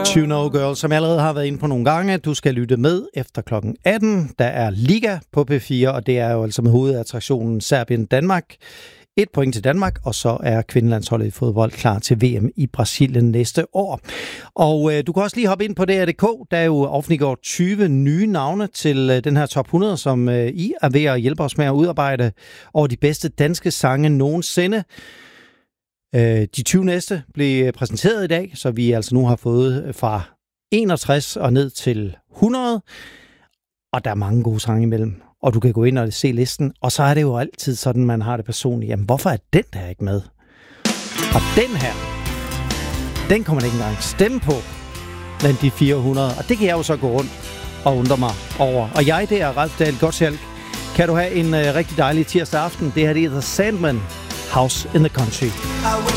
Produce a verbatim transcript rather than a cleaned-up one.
You Know Girl, som jeg allerede har været inde på nogle gange. Du skal lytte med efter klokken atten. Der er Liga på P fire, og det er jo altså med hovedattraktionen Serbien-Danmark. Et point til Danmark, og så er kvindelandsholdet i fodbold klar til V M i Brasilien næste år. Og øh, du kan også lige hoppe ind på D R punktum d k. Der er jo offentliggjort tyve nye navne til øh, den her top hundrede, som øh, I er ved at hjælpe os med at udarbejde over de bedste danske sange nogensinde. Øh, de tyve næste blev præsenteret i dag, så vi altså nu har fået fra enogtres og ned til hundrede. Og der er mange gode sange imellem. Og du kan gå ind og se listen. Og så er det jo altid sådan, man har det personligt. Jamen, hvorfor er den der ikke med? Og den her, den kommer man ikke engang stemme på blandt de fire hundrede. Og det kan jeg jo så gå rundt og undre mig over. Og jeg, det er Ralf Dahl Gottschalk. Kan du have en uh, rigtig dejlig tirsdag aften. Det her det er The Sandman, House in the Country.